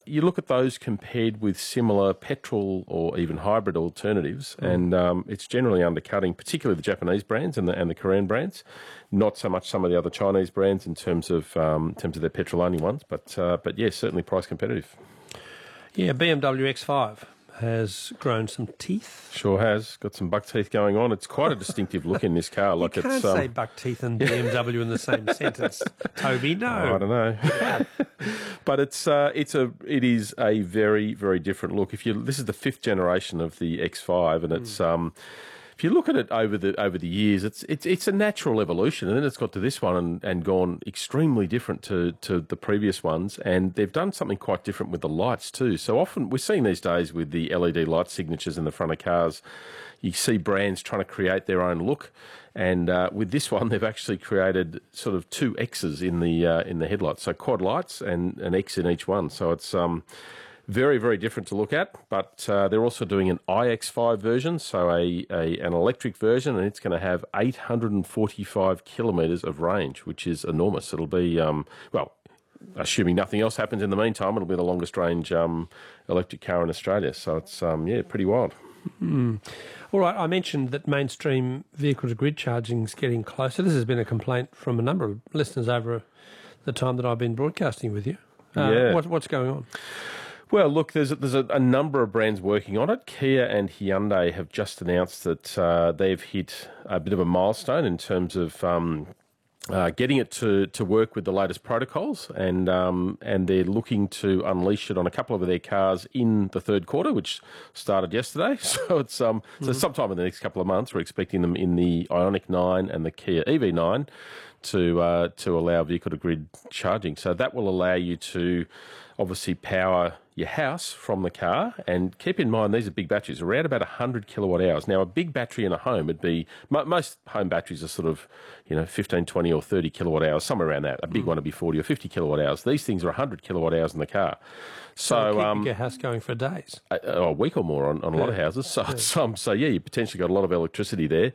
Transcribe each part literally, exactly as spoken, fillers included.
you look at those compared with similar petrol or even hybrid alternatives, mm. and um, it's generally undercutting, particularly the Japanese brands and the, and the Korean brands, not so much some of the other Chinese brands in terms of um, in terms of their petrol-only ones, but uh, but yes, certainly price competitive. Yeah, B M W X five has grown some teeth. Sure has. Got some buck teeth going on. It's quite a distinctive look in this car. Like you can't it's, say um... buck teeth and B M W in the same sentence, Toby. No, oh, I don't know. But it's uh, it's a it is a very very different look. If you this is the fifth generation of the X five, and it's. Mm. Um, If you look at it over the over the years, it's it's it's a natural evolution, and then it's got to this one and, and gone extremely different to, to the previous ones, and they've done something quite different with the lights too. So often we're seeing these days with the L E D light signatures in the front of cars, you see brands trying to create their own look, and uh, with this one they've actually created sort of two X's in the uh, in the headlights, so quad lights and an X in each one. So it's um. Very, very different to look at, but uh, they're also doing an i X five version, so a, a an electric version, and it's going to have eight hundred forty-five kilometres of range, which is enormous. It'll be, um, well, assuming nothing else happens in the meantime, it'll be the longest range um, electric car in Australia. So it's, um, yeah, pretty wild. Mm. All right, I mentioned that mainstream vehicle-to-grid charging is getting closer. This has been a complaint from a number of listeners over the time that I've been broadcasting with you. Uh, yeah. What, what's going on? Well, look, there's a, there's a, a number of brands working on it. Kia and Hyundai have just announced that uh, they've hit a bit of a milestone in terms of um, uh, getting it to, to work with the latest protocols, and um, and they're looking to unleash it on a couple of their cars in the third quarter, which started yesterday. So it's um mm-hmm. so sometime in the next couple of months, we're expecting them in the Ioniq nine and the Kia E V nine to uh, to allow vehicle-to-grid charging. So that will allow you to obviously power your house from the car, and keep in mind these are big batteries, around about one hundred kilowatt hours. Now, a big battery in a home would be, most home batteries are sort of, you know, fifteen, twenty or thirty kilowatt hours, somewhere around that. A big mm. one would be forty or fifty kilowatt hours. These things are one hundred kilowatt hours in the car. So, so keep um, your house going for days. A, a week or more on, on a yeah. lot of houses. So, yeah. Some, so, yeah, you potentially got a lot of electricity there.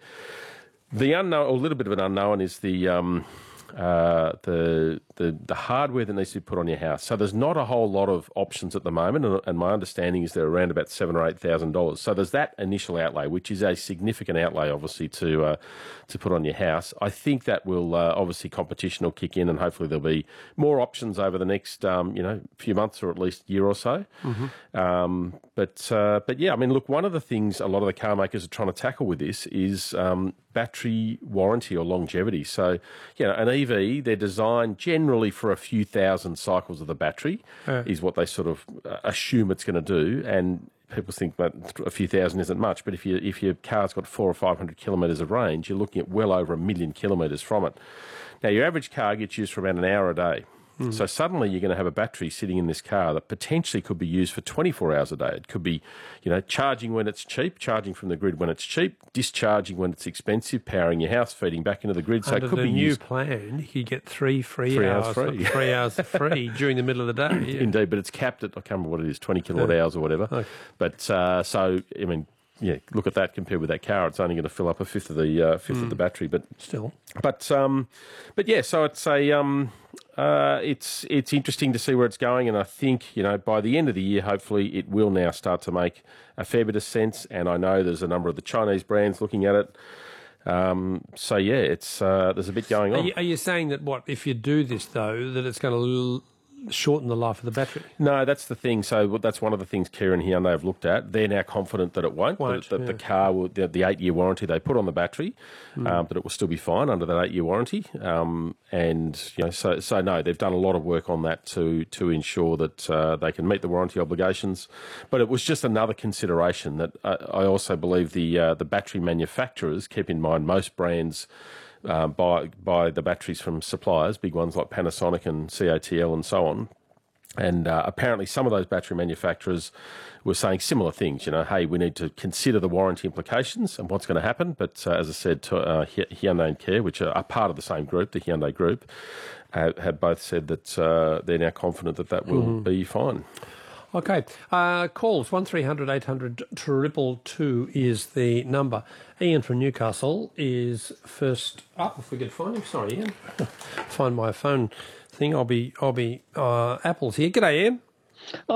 The unknown, or a little bit of an unknown, is the... Um, Uh, the, the the hardware that needs to be put on your house. So there's not a whole lot of options at the moment, and, and my understanding is they're around about seven or eight thousand dollars. So there's that initial outlay, which is a significant outlay, obviously, to uh, to put on your house. I think that will uh, obviously competition will kick in, and hopefully there'll be more options over the next um, you know few months or at least year or so. Mm-hmm. Um, but uh, but yeah, I mean, look, one of the things a lot of the car makers are trying to tackle with this is um, battery warranty or longevity. So, you know, an E V, they're designed generally for a few thousand cycles of the battery, yeah. is what they sort of assume it's going to do. And people think that a few thousand isn't much, but if you if your car's got four or five hundred kilometres of range, you're looking at well over a million kilometres from it. Now, your average car gets used for about an hour a day. Mm. So suddenly you're going to have a battery sitting in this car that potentially could be used for twenty-four hours a day. It could be, you know, charging when it's cheap, charging from the grid when it's cheap, discharging when it's expensive, powering your house, feeding back into the grid. So Under it could the be new used... plan, you could get three free, three hours, hours free. three hours free during the middle of the day. Yeah. Indeed, but it's capped at, I can't remember what it is, twenty kilowatt yeah. hours or whatever. Okay. But uh, so, I mean, yeah, look at that compared with that car. It's only going to fill up a fifth of the uh, fifth mm. of the battery, but still. But um, but yeah, so it's a um, uh, it's it's interesting to see where it's going, and I think you know by the end of the year, hopefully, it will now start to make a fair bit of sense. And I know there's a number of the Chinese brands looking at it. Um, so yeah, it's uh, there's a bit going on. Are you, are you saying that what if you do this though, that it's going to shorten the life of the battery? No, that's the thing. So that's one of the things Kia and Hyundai have looked at. They're now confident that it won't. won't that, that yeah. the car will, the, the eight-year warranty they put on the battery, mm. um, that it will still be fine under that eight-year warranty. Um, and you know, so so no, they've done a lot of work on that to to ensure that uh, they can meet the warranty obligations. But it was just another consideration that uh, I also believe the uh, the battery manufacturers keep in mind. Most brands. Uh, buy buy the batteries from suppliers, big ones like Panasonic and C A T L and so on. And uh, apparently some of those battery manufacturers were saying similar things, you know, hey, we need to consider the warranty implications and what's going to happen. But uh, as I said, to, uh, Hyundai and Kia, which are, are part of the same group, the Hyundai group, uh, have both said that uh, they're now confident that that will mm. be fine. Okay. Uh, calls, one three hundred eight hundred two two is the number. Ian from Newcastle is first up. If we could find him. Sorry, Ian. Find my phone thing. I'll be, I'll be, uh, Apple's here. G'day, Ian.